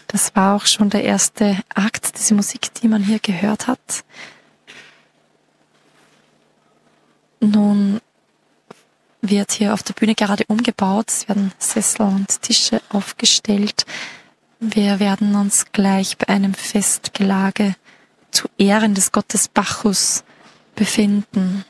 Das war auch schon der erste Akt, diese Musik, die man hier gehört hat. Nun wird hier auf der Bühne gerade umgebaut. Es werden Sessel und Tische aufgestellt. Wir werden uns gleich bei einem Festgelage zu Ehren des Gottes Bacchus befinden.